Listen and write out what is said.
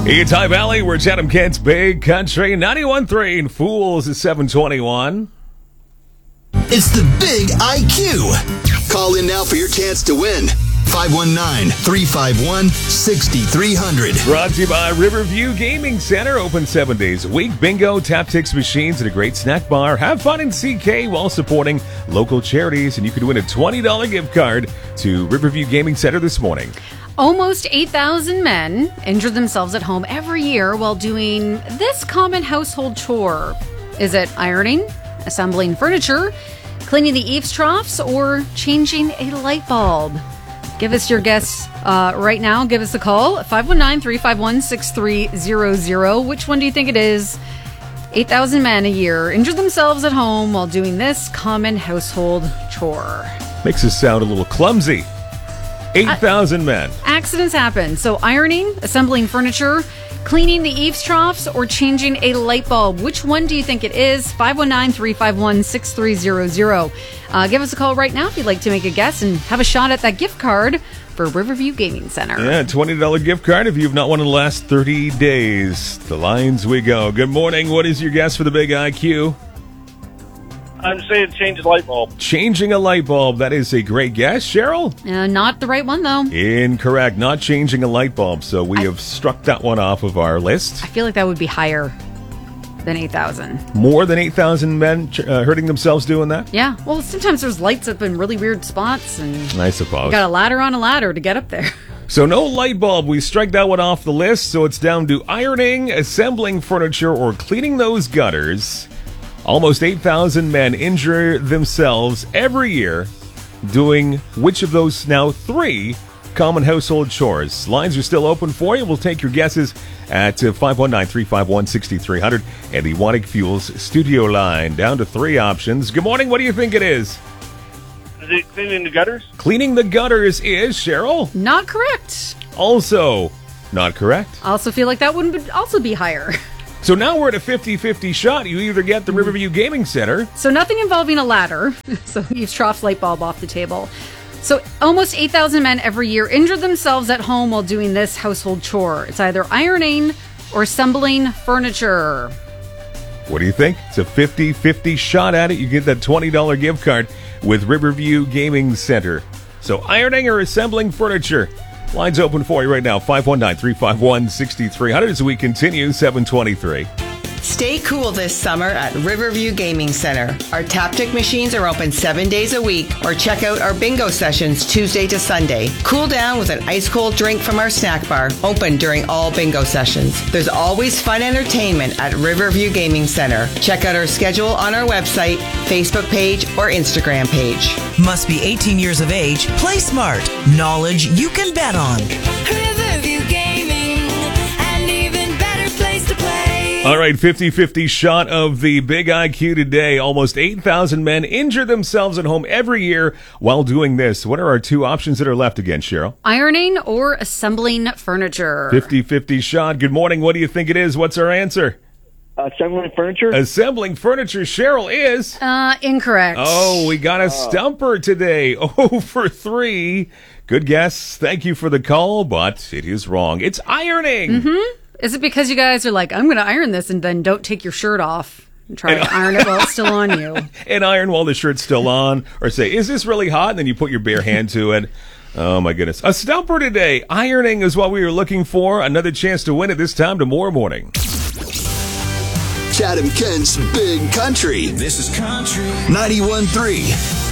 It's High Valley. We're Chatham Kent's Big Country 91.3 and Fools is 721. It's the Big IQ. Call in now for your chance to win. 519-351-6300. Brought to you by Riverview Gaming Center. Open 7 days a week. Bingo, tap-tix machines, and a great snack bar. Have fun in CK while supporting local charities. And you could win a $20 gift card to Riverview Gaming Center this morning. Almost 8,000 men injure themselves at home every year while doing this common household chore. Is it ironing, assembling furniture, cleaning the eaves troughs, or changing a light bulb? Give us your guess right now. Give us a call at 519-351-6300. Which one do you think it is? 8,000 men a year injure themselves at home while doing this common household chore. Makes us sound a little clumsy. 8,000 men. Accidents happen. So ironing, assembling furniture, cleaning the eaves troughs, or changing a light bulb. Which one do you think it is? 519-351-6300. Give us a call right now if you'd like to make a guess and have a shot at that gift card for Riverview Gaming Center. Yeah, $20 gift card if you've not won in the last 30 days. The lines we go. Good morning. What is your guess for the Big IQ? I'm saying change the light bulb. Changing a light bulb. That is a great guess. Cheryl? Not the right one, though. Incorrect. Not changing a light bulb. So we have struck that one off of our list. I feel like that would be higher than 8,000. More than 8,000 men hurting themselves doing that? Yeah. Well, sometimes there's lights up in really weird spots, and I suppose. You got a ladder on a ladder to get up there. So no light bulb. We strike that one off the list. So it's down to ironing, assembling furniture, or cleaning those gutters. Almost 8,000 men injure themselves every year doing which of those now 3 common household chores? Lines are still open for you. We'll take your guesses at 519-351-6300 and the Wannick Fuels studio line. Down to 3 options. Good morning. What do you think it is? Is it cleaning the gutters? Cleaning the gutters is, Cheryl? Not correct. Also not correct. I also feel like that would also be higher. So now we're at a 50-50 shot. You either get the Riverview Gaming Center. So nothing involving a ladder. So eaves troughs, light bulb off the table. So almost 8,000 men every year injure themselves at home while doing this household chore. It's either ironing or assembling furniture. What do you think? It's a 50-50 shot at it. You get that $20 gift card with Riverview Gaming Center. So ironing or assembling furniture. Lines open for you right now, 519-351-6300 as we continue, 723. Stay cool this summer at Riverview Gaming Center. Our Taptic machines are open 7 days a week, or check out our bingo sessions Tuesday to Sunday. Cool down with an ice-cold drink from our snack bar, open during all bingo sessions. There's always fun entertainment at Riverview Gaming Center. Check out our schedule on our website, Facebook page, or Instagram page. Must be 18 years of age. Play smart. Knowledge you can bet on. Riverview Gaming, an even better place to play. All right, 50-50 shot of the Big IQ today. Almost 8,000 men injure themselves at home every year while doing this. What are our 2 options that are left again, Cheryl? Ironing or assembling furniture. 50-50 shot. Good morning. What do you think it is? What's our answer? Assembling furniture? Assembling furniture. Cheryl is... Incorrect. Oh, we got a stumper today. 0 for 3. Good guess. Thank you for the call, but it is wrong. It's ironing. Mm-hmm. Is it because you guys are like, I'm going to iron this and then don't take your shirt off and try to iron it while it's still on you? And iron while the shirt's still on. Or say, is this really hot? And then you put your bare hand to it. Oh, my goodness. A stumper today. Ironing is what we were looking for. Another chance to win it this time tomorrow morning. Chatham Kent's Big Country. This is country. 91.3.